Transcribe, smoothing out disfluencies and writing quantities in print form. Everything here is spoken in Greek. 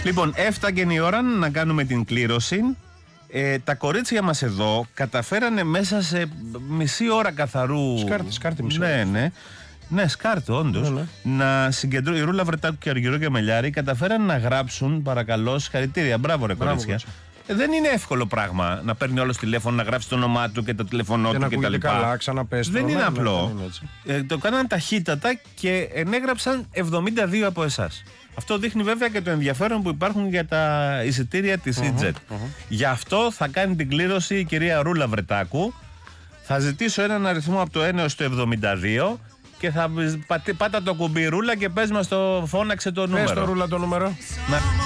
Λοιπόν, έφταγε η ώρα να κάνουμε την κλήρωση. Τα κορίτσια μας εδώ καταφέρανε μέσα σε μισή ώρα καθαρού. Σκάρτη μισή ώρα. Ναι. Ναι, σκάρτο, όντως. Να συγκεντρώσουν. Η Ρούλα Βρετάκου και ο Αργυρό Μελιάρη καταφέραν να γράψουν, παρακαλώ, συγχαρητήρια. Μπράβο, ρε κορίτσια. Δεν είναι εύκολο πράγμα να παίρνει όλο τηλέφωνο, να γράψει το όνομά του και το τηλέφωνό του κτλ. Καλά, ξαναπες. Δεν είναι απλό. Το κάνανε ταχύτατα και ενέγραψαν 72 από εσάς. Αυτό δείχνει βέβαια και το ενδιαφέρον που υπάρχουν για τα εισιτήρια της EasyJet. Γι' αυτό θα κάνει την κλήρωση η κυρία Ρούλα Βρετάκου. Θα ζητήσω έναν αριθμό από το 1 έως το 72 και θα πάτα το κουμπί Ρούλα και πες μας το, φώναξε το νούμερο. Πες το Ρούλα το νούμερο.